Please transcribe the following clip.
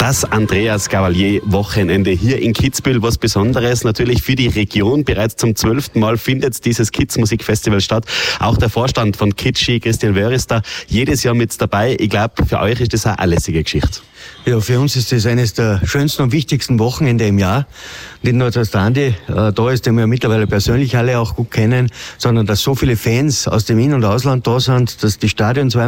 Das Andreas Gavalier Wochenende hier in Kitzbühel, was Besonderes natürlich für die Region. Bereits zum 12. Mal findet dieses Kids Musikfestival statt. Auch der Vorstand von Kitschi, Christian Wöhr, ist da jedes Jahr mit dabei. Ich glaube, für euch ist das eine lässige Geschichte. Ja, für uns ist das eines der schönsten und wichtigsten Wochenende im Jahr. Nicht nur, dass der Andi da ist, den wir mittlerweile persönlich alle auch gut kennen, sondern dass so viele Fans aus dem In- und Ausland da sind, dass die Stadion